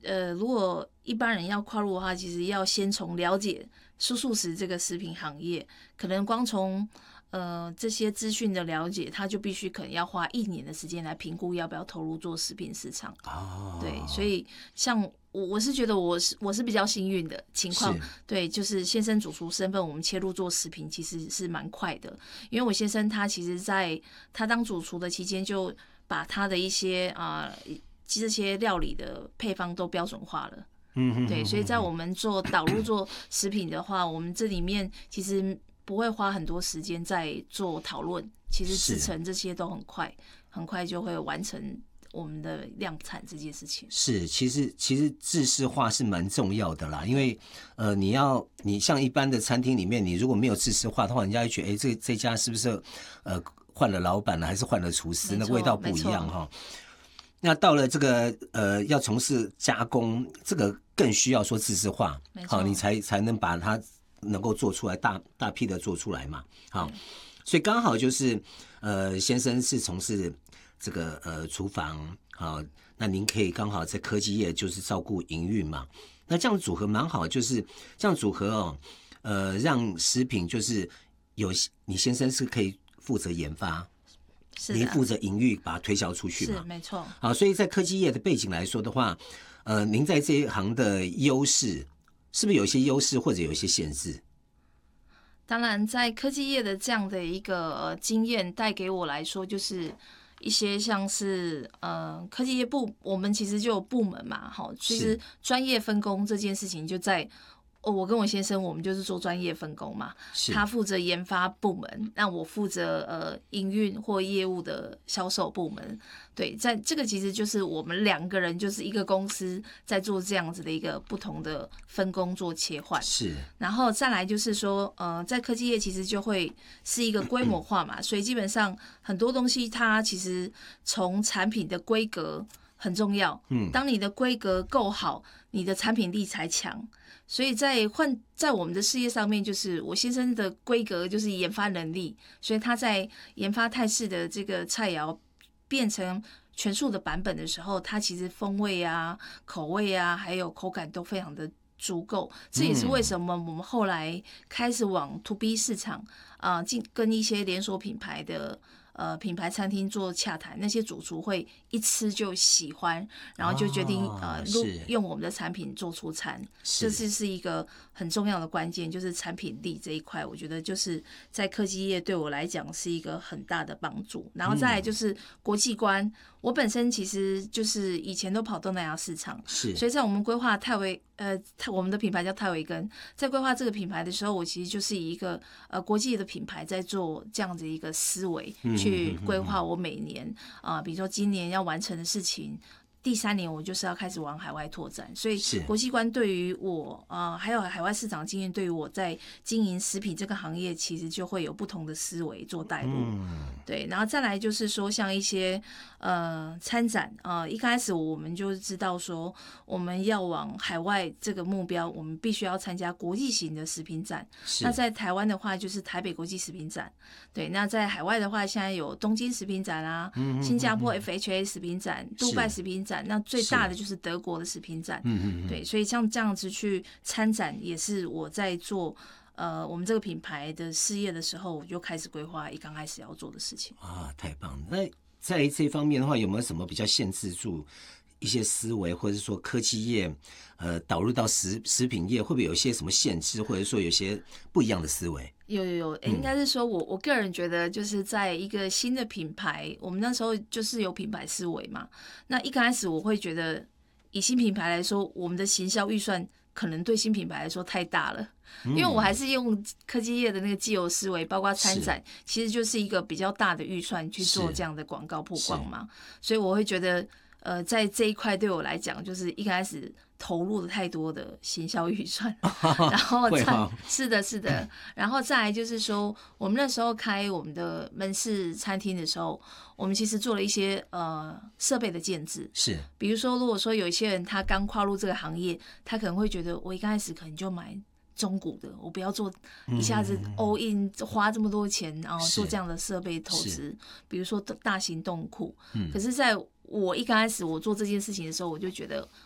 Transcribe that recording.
如果一般人要跨入的话，其实要先从了解素食这个食品行业，可能光从这些资讯的了解，他就必须可能要花1年的时间来评估要不要投入做食品市场。对，所以像我是觉得我是比较幸运的情况，对，就是先生主厨身份，我们切入做食品其实是蛮快的，因为我先生他其实在他当主厨的期间，就把他的一些这些料理的配方都标准化了。对，所以在我们导入做食品的话，我们这里面其实不会花很多时间在做讨论，其实制成这些都很快就会完成我们的量产这件事情。 是，其实制式化是蛮重要的啦，因为你像一般的餐厅里面，你如果没有制式化的话，人家会觉得这家是不是换了老板了，还是换了厨师，那味道不一样哈。那到了这个要从事加工，这个更需要说制式化，好，你才能把它能够做出来，大批的做出来嘛。好，所以刚好就是先生是从事这个厨房，好，那您可以刚好在科技业就是照顾营运嘛。那这样组合蛮好，就是这样组合让食品就是你先生是可以负责研发。你负责营运，把它推销出去嘛？ 是，没错。 好，所以在科技业的背景来说的话，您在这一行的优势，是不是有一些优势或者有一些限制？ 当然，在科技业的这样的一个经验带给我来说，就是一些像是科技业我们其实就有部门嘛，好，其实专业分工这件事情就在。我跟我先生，我们就是做专业分工嘛，他负责研发部门，那我负责营运或业务的销售部门。对，在这个其实就是我们2个人就是一个公司在做这样子的一个不同的分工做切换。 是， 然后再来就是说，在科技业其实就会是一个规模化嘛，所以基本上很多东西它其实从产品的规格很重要。当你的规格够好，你的产品力才强。所以在我们的事业上面，就是我先生的规格就是研发能力，所以他在研发泰式的这个菜肴变成全素的版本的时候，它其实风味啊、口味啊，还有口感都非常的足够。这也是为什么我们后来开始往 To B 市场跟一些连锁品牌的品牌餐厅做洽谈，那些主厨会一吃就喜欢，然后就决定用我们的产品做出餐。这是一个很重要的关键，就是产品力这一块，我觉得就是在科技业对我来讲是一个很大的帮助。然后再来就是国际观，我本身其实就是以前都跑东南亚市场，所以在我们规划我们的品牌叫泰维根，在规划这个品牌的时候，我其实就是以一个国际的品牌在做这样的一个思维去规划我每年比如说今年要完成的事情。第3年我就是要开始往海外拓展，所以国际观对于我还有海外市场经验，对于我在经营食品这个行业，其实就会有不同的思维做带入。对，然后再来就是说，像一些参展一开始我们就知道说，我们要往海外这个目标，我们必须要参加国际型的食品展。那在台湾的话，就是台北国际食品展。对，那在海外的话，现在有东京食品展啊，新加坡 FHA 食品展，杜拜食品展，那最大的就是德国的食品展。对，所以像这样子去参展，也是我在做我们这个品牌的事业的时候，我就开始规划刚开始要做的事情。 太棒了！那在这方面的话，有没有什么比较限制住一些思维，或者说科技业导入到食品业，会不会有一些什么限制，或者说有些不一样的思维？ 有，应该是说我个人觉得，就是在一个新的品牌，我们那时候就是有品牌思维嘛。那一开始我会觉得，以新品牌来说，我们的行销预算可能对新品牌来说太大了，因为我还是用科技业的那个既有思维，包括参展，其实就是一个比较大的预算去做这样的广告曝光嘛。所以我会觉得，在这一块对我来讲，就是一开始投入了太多的行销预算，然后是的，然后再来就是说，我们那时候开我们的门市餐厅的时候，我们其实做了一些设备的建制，比如说如果说有一些人他刚跨入这个行业，他可能会觉得我一开始可能就买中古的，我不要做一下子 all in 花这么多钱，然后做这样的设备投资，比如说大型冻库。可是在我一开始我做这件事情的时候，我就觉得